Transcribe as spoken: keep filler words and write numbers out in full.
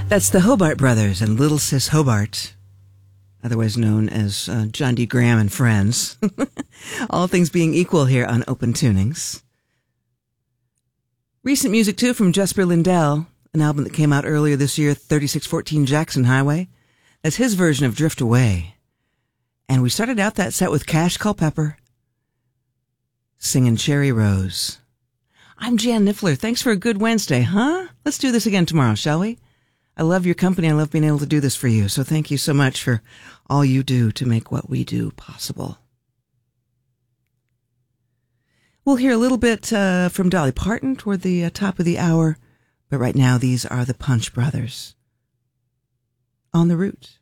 That's the Hobart Brothers and Little Sis Hobart, otherwise known as uh, John D. Graham and Friends. All things being equal here on Open Tunings. Recent music, too, from Jesper Lindell, an album that came out earlier this year, thirty-six fourteen Jackson Highway. That's his version of Drift Away. And we started out that set with Cash Culpepper singing Cherry Rose. I'm Jan Niffler. Thanks for a good Wednesday, huh? Let's do this again tomorrow, shall we? I love your company. I love being able to do this for you. So thank you so much for all you do to make what we do possible. We'll hear a little bit uh, from Dolly Parton toward the uh, top of the hour. But right now, these are the Punch Brothers. On the Route.